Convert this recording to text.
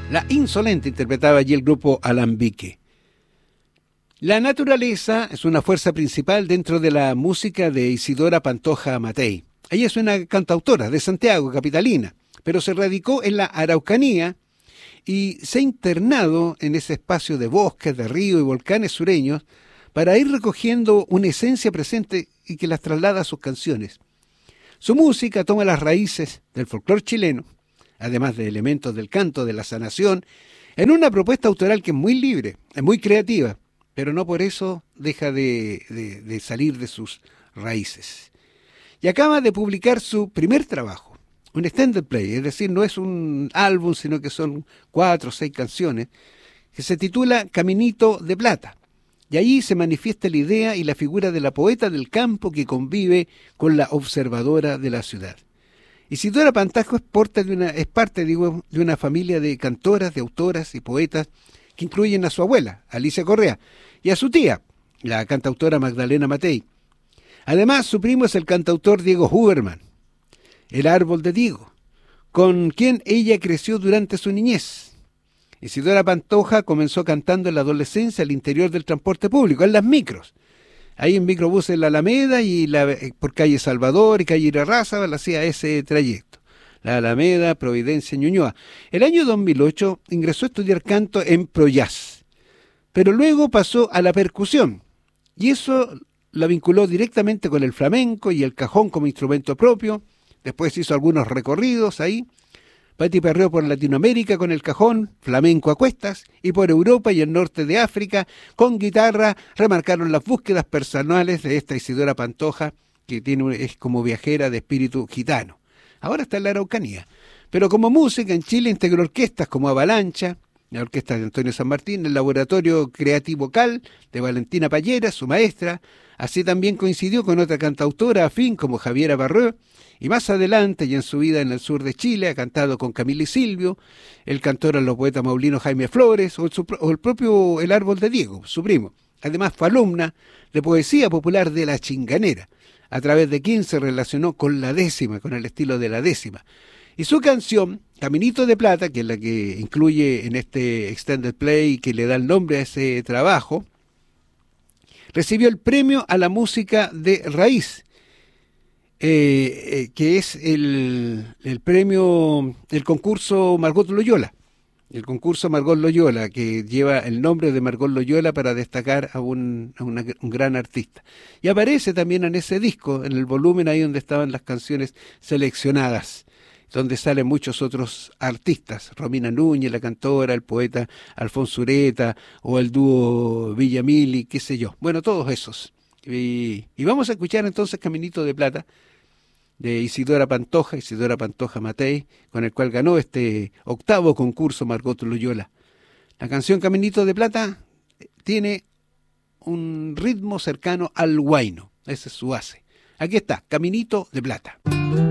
La Insolente interpretaba allí el grupo Alambique. La naturaleza es una fuerza principal dentro de la música de Isidora Pantoja Matei. Ella es una cantautora de Santiago, capitalina, pero se radicó en la Araucanía y se ha internado en ese espacio de bosques, de ríos y volcanes sureños para ir recogiendo una esencia presente y que las traslada a sus canciones. Su música toma las raíces del folclore chileno, además de elementos del canto, de la sanación, en una propuesta autoral que es muy libre, es muy creativa, pero no por eso deja de salir de sus raíces. Y acaba de publicar su primer trabajo, un extended play, es decir, no es un álbum, sino que son 4 o 6 canciones, que se titula Caminito de Plata. Y allí se manifiesta la idea y la figura de la poeta del campo que convive con la observadora de la ciudad. Isidora Pantoja es parte de una familia de cantoras, de autoras y poetas que incluyen a su abuela, Alicia Correa, y a su tía, la cantautora Magdalena Matei. Además, su primo es el cantautor Diego Huberman, el árbol de Diego, con quien ella creció durante su niñez. Isidora Pantoja comenzó cantando en la adolescencia al interior del transporte público, en las micros. Ahí en microbús en la Alameda y por calle Salvador y calle Irarrázaval hacía ese trayecto. La Alameda, Providencia, Ñuñoa. El año 2008 ingresó a estudiar canto en Projazz, pero luego pasó a la percusión y eso la vinculó directamente con el flamenco y el cajón como instrumento propio. Después hizo algunos recorridos ahí. Perreó por Latinoamérica con el cajón, flamenco a cuestas, y por Europa y el norte de África, con guitarra, remarcaron las búsquedas personales de esta Isidora Pantoja, que es como viajera de espíritu gitano. Ahora está en la Araucanía. Pero como música, en Chile integró orquestas como Avalancha, la orquesta de Antonio San Martín, el Laboratorio Creativo Vocal de Valentina Pallera, su maestra. Así también coincidió con otra cantautora afín como Javiera Barreux, y más adelante, y en su vida en el sur de Chile, ha cantado con Camila y Silvio, el cantor a los poetas maulinos Jaime Flores, o el propio El Árbol de Diego, su primo. Además fue alumna de poesía popular de La Chinganera, a través de quien se relacionó con la décima, con el estilo de la décima. Y su canción, Caminito de Plata, que es la que incluye en este extended play, que le da el nombre a ese trabajo, recibió el premio a la música de raíz, que es el premio del concurso Margot Loyola. El concurso Margot Loyola, que lleva el nombre de Margot Loyola para destacar a un gran artista. Y aparece también en ese disco, en el volumen ahí donde estaban las canciones seleccionadas, donde salen muchos otros artistas, Romina Núñez, la cantora, el poeta Alfonso Ureta, o el dúo Villamil, qué sé yo. Bueno, todos esos. Y vamos a escuchar entonces Caminito de Plata, de Isidora Pantoja Matei, con el cual ganó este 8º concurso Margot Loyola. La canción Caminito de Plata tiene un ritmo cercano al huayno, ese es su base. Aquí está, Caminito de Plata.